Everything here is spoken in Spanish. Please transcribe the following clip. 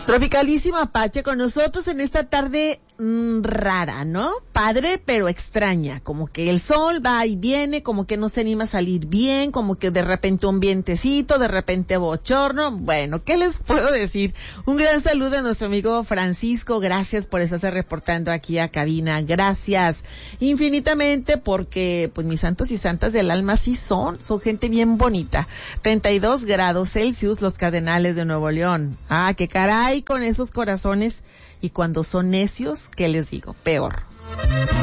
Tropicalísima Apache con nosotros en esta tarde rara, ¿no? Padre, pero extraña, como que el sol va y viene, como que no se anima a salir bien, como que de repente un vientecito, de repente bochorno. Bueno, ¿qué les puedo decir? Un gran saludo a nuestro amigo Francisco, gracias por estarse reportando aquí a cabina, gracias infinitamente, porque pues mis santos y santas del alma sí son gente bien bonita. 32 grados Celsius los Cardenales de Nuevo León. Ah, qué caray con esos corazones, y cuando son necios, ¿qué les digo? Peor.